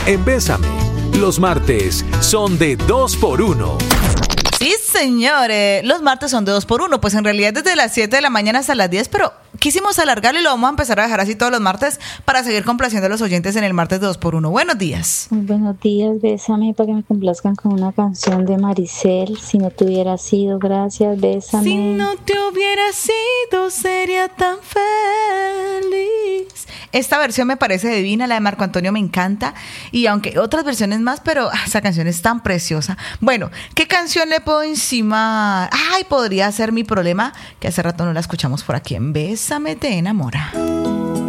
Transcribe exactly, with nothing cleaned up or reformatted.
en Bésame. Los martes son de dos por uno. Sí, señores, los martes son de dos por uno, pues en realidad desde las siete de la mañana hasta las diez, pero quisimos alargarlo y lo vamos a empezar a dejar así todos los martes para seguir complaciendo a los oyentes en el martes de dos por uno. Buenos días. Muy buenos días, Bésame, para que me complazcan con una canción de Maricel, Si no te hubiera sido, gracias, Bésame. Si no te hubiera sido, sería tan feliz. Esta versión me parece divina, la de Marco Antonio me encanta, y aunque otras versiones más, pero ah, esa canción es tan preciosa. Bueno, ¿qué canción le puedo encimar? Ay, podría ser Mi Problema, que hace rato no la escuchamos por aquí en Bésame te enamora.